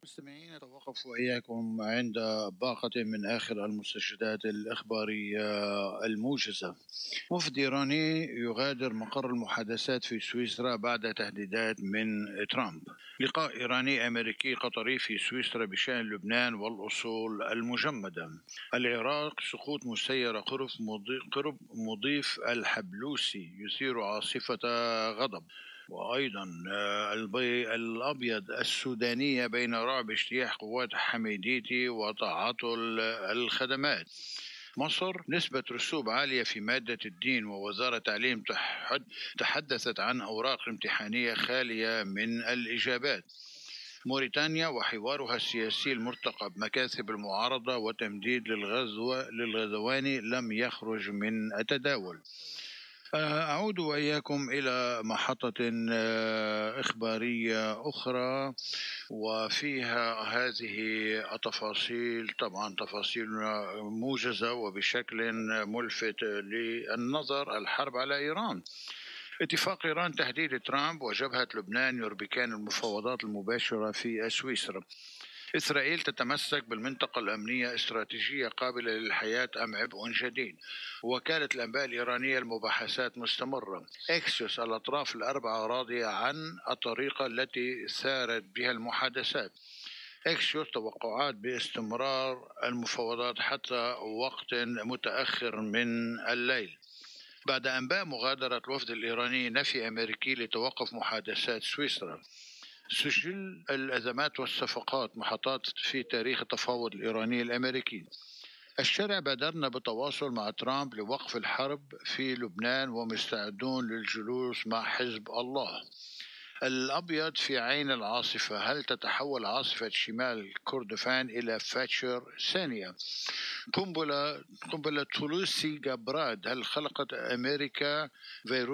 مستمعين، نتوقف وإياكم عند باقة من آخر المستجدات الإخبارية الموجزة. وفد إيراني يغادر مقر المحادثات في سويسرا بعد تهديدات من ترامب. لقاء إيراني أمريكي قطري في سويسرا بشأن لبنان والأصول المجمدة. العراق سقوط مسيرة قرب مضيف الحبلوسي يثير عاصفة غضب. وأيضا الأبيض السودانية بين رعب اجتياح قوات حميديتي وتعاطل الخدمات. مصر نسبة رسوب عالية في مادة الدين، ووزارة التعليم تحدثت عن أوراق امتحانية خالية من الإجابات. موريتانيا وحوارها السياسي المرتقب، مكاسب المعارضة وتمديد للغزواني لم يخرج من التداول. أعود وإياكم إلى محطة إخبارية أخرى وفيها هذه التفاصيل، طبعا تفاصيل موجزة وبشكل ملفت للنظر. الحرب على إيران. اتفاق إيران تهديد ترامب وجبهة لبنان يربكان المفاوضات المباشرة في سويسرا. إسرائيل تتمسك بالمنطقة الأمنية استراتيجية قابلة للحياة أم عبء جديد. وكالة الأنباء الإيرانية المباحثات مستمرة. إكسيوس الأطراف الأربعة راضية عن الطريقة التي سارت بها المحادثات. إكسيوس توقعات باستمرار المفاوضات حتى وقت متأخر من الليل. بعد أنباء مغادرة الوفد الإيراني نفي أمريكي لتوقف محادثات سويسرا. سجل الأزمات والصفقات محطات في تاريخ التفاوض الإيراني الأمريكي. الشارع بادرنا بالتواصل مع ترامب لوقف الحرب في لبنان ومستعدون للجلوس مع حزب الله. الأبيض في عين العاصفة، هل تتحول عاصفة شمال كردفان إلى فاتشر ثانية؟ قنبلة تولوسي جابراد، هل خلقت أمريكا فيروس